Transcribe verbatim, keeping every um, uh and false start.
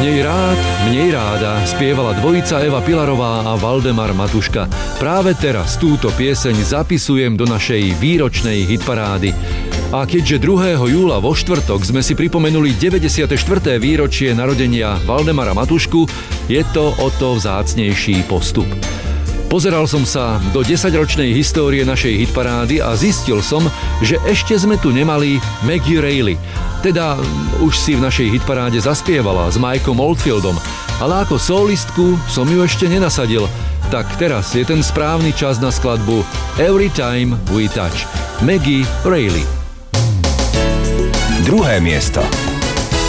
Mnej rád, mnej ráda spievala dvojica Eva Pilarová a Valdemar Matuška. Práve teraz túto pieseň zapisujem do našej výročnej hitparády. A keďže druhého júla vo štvrtok sme si pripomenuli deväťdesiate štvrté výročie narodenia Valdemara Matušku, je to o to vzácnejší postup. Pozeral som sa do desaťročnej histórie našej hitparády a zistil som, že ešte sme tu nemali Maggie Reilly. Teda už si v našej hitparáde zaspievala s Mikeom Oldfieldom, ale ako solistku som ju ešte nenasadil. Tak teraz je ten správny čas na skladbu Every Time We Touch. Maggie Reilly. Druhé miesto.